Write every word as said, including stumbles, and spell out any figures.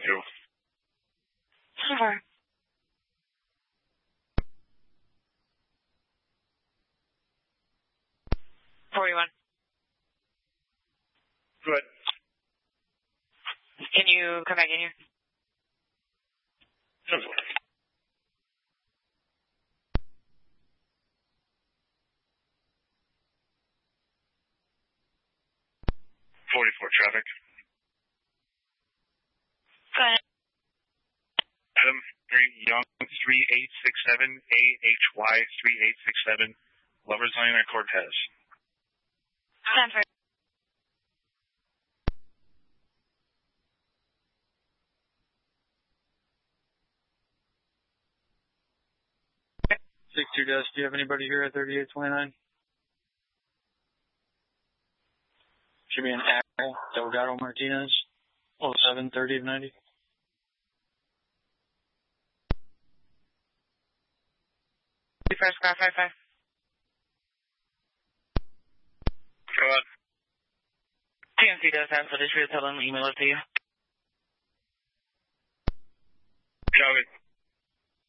two. Sure. forty-one. Good. Can you come back in here? No. forty-four traffic. Go ahead. Adam three Young three eight six seven A H Y three eight six seven Lovers Lane at Cortez. Time for six two desk, do you have anybody here at thirty-eight twenty-nine? Should be an Al Delgado Martinez, oh seven thirty of ninety. first car, five five. Go on. T M C does have footage for you. Tell them to email it to you. Copy.